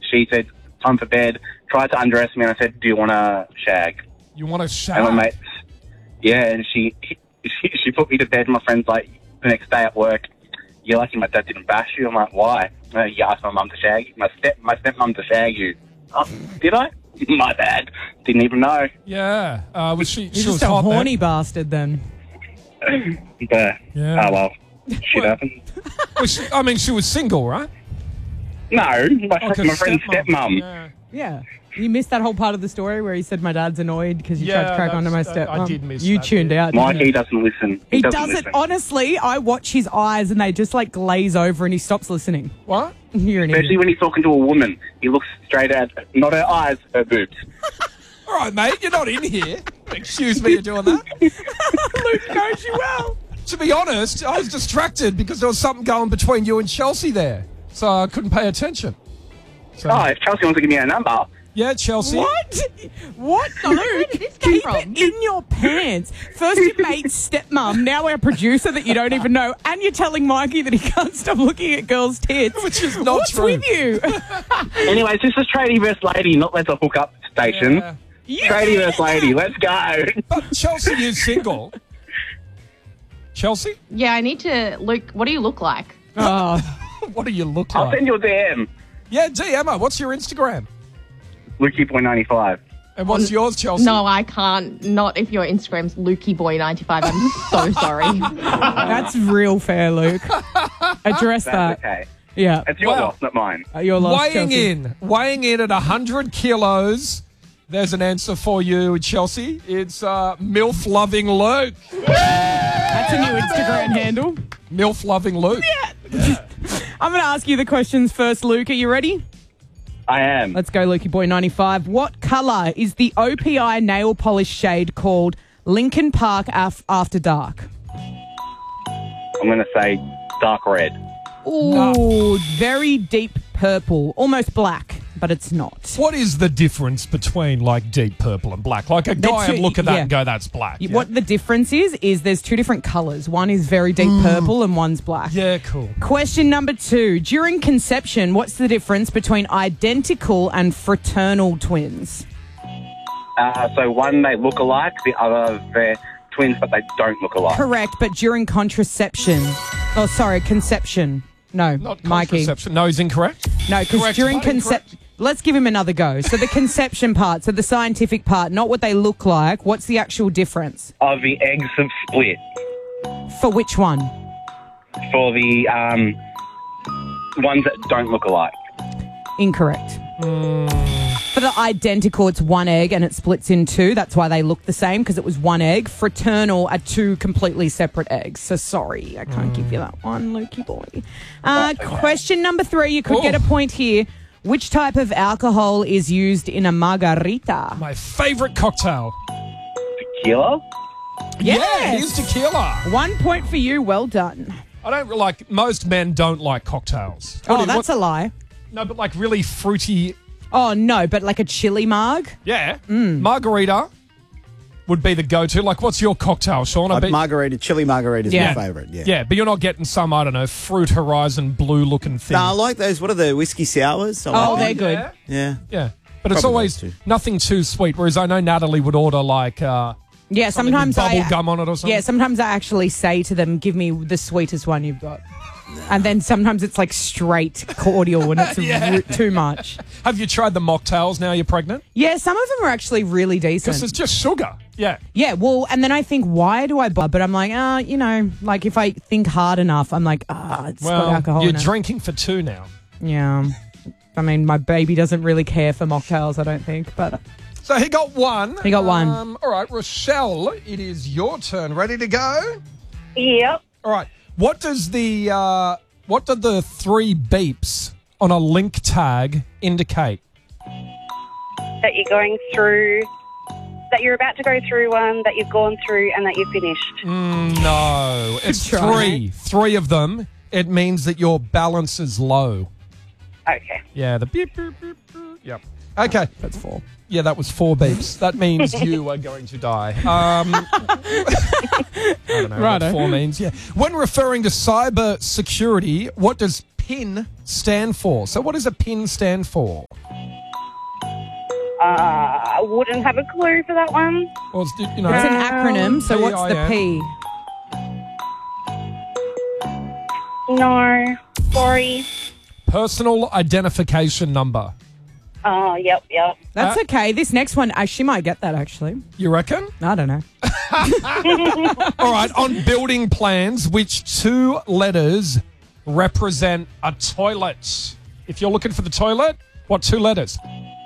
she said, time for bed, tried to undress me, and I said, do you want to shag? You want to shag? And my mate, and she put me to bed. My friend's like, the next day at work, you're lucky my dad didn't bash you. I'm like, why? You asked my mum to shag you. My stepmum to shag you. Oh, did I? My bad. Didn't even know. Yeah. Was she? You're She was just a hot horny then? bastard then. But, Yeah. oh well, shit happened. She was single, right? No, my Okay, friend's stepmum. Yeah. Yeah. You missed that whole part of the story where he said my dad's annoyed because you tried to crack onto my that's- stepmom. I did miss You that tuned bit. out. didn't Mikey you? doesn't listen. He doesn't doesn't. listen. Honestly, I watch his eyes and they just like glaze over and he stops listening. What? You're an Especially idiot. when he's talking to a woman. He looks straight at, not her eyes, her boobs. All right, mate. You're not in here. Excuse me, you're doing that. Luke knows you well. To be honest, I was distracted because there was something going between you and Chelsea there, so I couldn't pay attention. So, Oh, if Chelsea wants to give me her number, yeah, Chelsea. What? What, Luke? did this come Keep from? it in your pants. First your mate's stepmom, now our producer that you don't even know, and you're telling Mikey that he can't stop looking at girls' tits. Which is not What's true. with you? anyways, this is tradie versus lady, not let's a hook up station. Yeah. Tradie versus lady, let's go. But Chelsea is single. Chelsea? Yeah, I need to. Luke, what do you look like? Oh, What do you look I'll like? send you a DM. Yeah, DM. What's your Instagram? Lukey.95. And what's yours, Chelsea? No, I can't. Not if your Instagram's LukeyBoy95. I'm so sorry. that's real fair, Luke. Address That's that. okay. Yeah. It's your Wow. loss, not mine. Your loss, Weighing in at 100 kilos. There's an answer for you, Chelsea. It's MILF-loving Luke. That's a new Instagram handle. MILF-loving Luke. I'm going to ask you the questions first, Luke. Are you ready? I am. Let's go, Lukey Boy 95. What colour is the OPI nail polish shade called Lincoln Park After Dark? I'm going to say dark red. Ooh, very deep purple. Almost black, but it's not. What is the difference between like deep purple and black? Like a guy two- would look at that yeah. and go, that's black. Yeah? What the difference is there's two different colours. One is very deep purple and one's black. Yeah, cool. Question number 2. During conception, what's the difference between identical and fraternal twins? So one, they look alike. The other, they're twins, but they don't look alike. Correct, but during contraception. Oh, sorry, conception. No, Not Mikey. contraception. No, he's incorrect. No, because Correct, during but conception... Let's give him another go. So the conception part, so the scientific part, not what they look like. What's the actual difference? The eggs have split. For which one? For the ones that don't look alike. Incorrect. For the identical, it's one egg and it splits in two. That's why they look the same, because it was one egg. Fraternal are two completely separate eggs. So sorry, I can't give you that one, Lukey boy. Question number 3. You could get a point here. Which type of alcohol is used in a margarita? My favourite cocktail. Tequila? Yeah, Yes. here's tequila. 1 point for you. Well done. I don't like, most men don't like cocktails. Oh, that's a lie. No, but like really fruity. Oh, no, but like a chili marg? Yeah. Margarita would be the go-to. Like, what's your cocktail, Sean? I bet- Margarita, chili margarita is Yeah. my favourite. Yeah. Yeah, but you're not getting some, I don't know, Fruit Horizon blue-looking thing. No, I like those. What are the whiskey sours? I Oh, like they're good. Yeah. Yeah. Yeah. But it's Probably always those two. nothing too sweet, whereas I know Natalie would order like Yeah, something with sometimes bubble I... gum on it or something. Yeah, sometimes I actually say to them, give me the sweetest one you've got. And then sometimes it's like straight cordial and it's Yeah. too much. Have you tried the mocktails now you're pregnant? Yeah, some of them are actually really Because decent. it's just sugar. Yeah. Yeah, well, and then I think, why do I buy? But I'm like, like if I think hard enough, I'm like, it's got Well, alcohol you're in it. drinking for 2 now. Yeah. I mean, my baby doesn't really care for mocktails, I don't think, but So he got 1. He got 1. All right, Rochelle, it is your turn. Ready to go? Yep. All right. What do the 3 beeps on a link tag indicate? That you're going through, that you're about to go through one, that you've gone through, and that you're finished. No, it's Try. 3 of them. It means that your balance is low. Okay. Yeah, the beep, beep, beep, beep. Yep. Okay. that's 4. Yeah, that was 4 beeps. That means you are going to die. I don't know Righto. what 4 means. Yeah. When referring to cyber security, what does PIN stand for? So what does a PIN stand for? I wouldn't have a clue for that one. Or it's, you know, It's an acronym, so what's the PIN. P? No, sorry. Personal identification number. Oh, yep. That's okay. This next one, she might get that, actually. You reckon? I don't know. All right, on building plans, which 2 letters represent a toilet? If you're looking for the toilet, what 2 letters?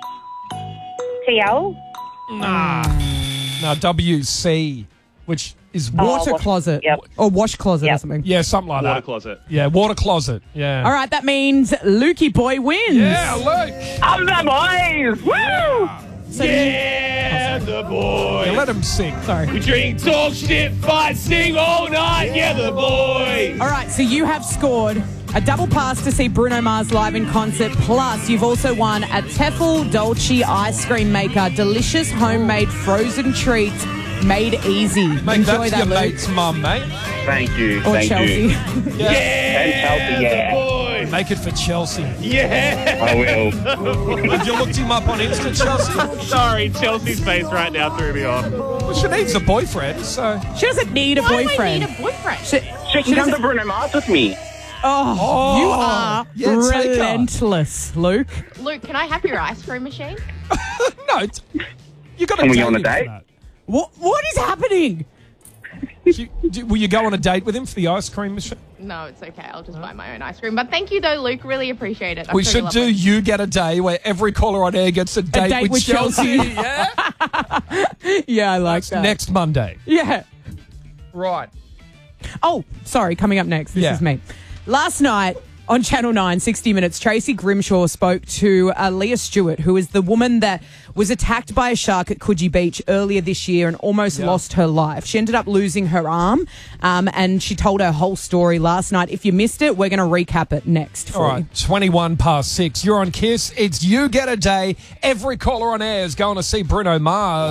TL? No, WC, which is Water closet. Yep. Or wash closet or Yep. something. yeah, something like Water that. closet. Yeah, water closet. Yeah. All right, that means Lukey Boy wins. Yeah, look. I'm the boys! Woo! So Yeah, the boy. Yeah, let him sing. Sorry. We drink, talk shit, fight, sing all night. Yeah, the boy. All right, so you have scored a double pass to see Bruno Mars live in concert, plus you've also won a Tefl Dolce ice cream maker, delicious homemade frozen treats made easy. Mate, Enjoy that's that, your Luke. mate's mum, mate. Thank you. Or Thank Chelsea. you. Yeah. And Chelsea, yeah. the boy. Make it for Chelsea. Yeah. I will. Have you looked him up on Insta, Chelsea? Sorry, Chelsea's face right now threw me off. Well, she needs a boyfriend, so... She doesn't need a Why do I boyfriend. need a boyfriend? She can come to Bruno Mars with me. Oh, you are yeah, take her. relentless, Luke. Luke, can I have your ice cream machine? No, you got to Can we date go on a him for date? that. What is happening? Will you go on a date with him for the ice cream machine? No, it's okay. I'll just buy my own ice cream. But thank you, though, Luke. Really appreciate it. That's We really should do lovely. You Get a Day, where every caller on air gets a date, date with Chelsea. yeah? Yeah, I like that. Next Monday. Yeah. Right. Oh, sorry, coming up next. This Yeah. is me. Last night on Channel 9, 60 Minutes, Tracy Grimshaw spoke to Leah Stewart, who is the woman that was attacked by a shark at Coogee Beach earlier this year and almost lost her life. She ended up losing her arm, and she told her whole story last night. If you missed it, we're going to recap it next for All you. right, 21 past 6. You're on KISS. It's You Get a Day. Every caller on air is going to see Bruno Mars.